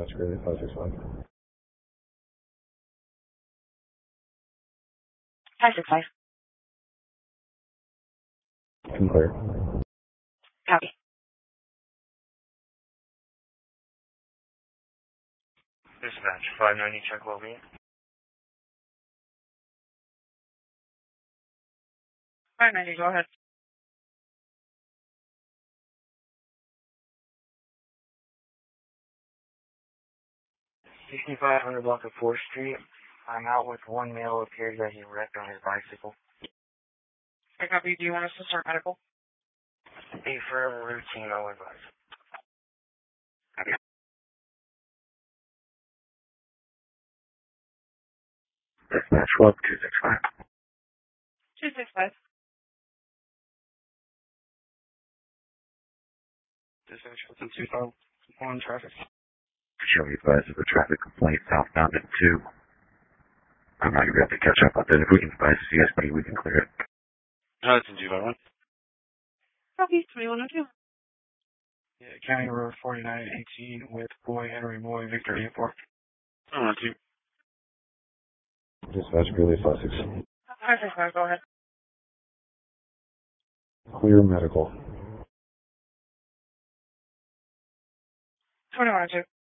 Dispatch Greeley 565. 565. Can clear. Copy. Dispatch 590, check well-being. 590, go ahead. 6500 block of 4th Street. I'm out with one male who appears that he wrecked on his bicycle. Okay, copy. Do you want us to start medical? A firm routine, I'll advise. Copy. Dispatch 12265. 265. Dispatch 125 on traffic. Show you advise of a traffic complaint southbound at 2. I'm not going to be able to catch up on that. If we can advise the CSP, we can clear it. Hudson 251. Copy. 2102. Yeah, County Road 4918 with Boy Henry Moy, Victor Airport. 2. Dispatch Greeley 56. 565, go ahead. Clear medical. 2102.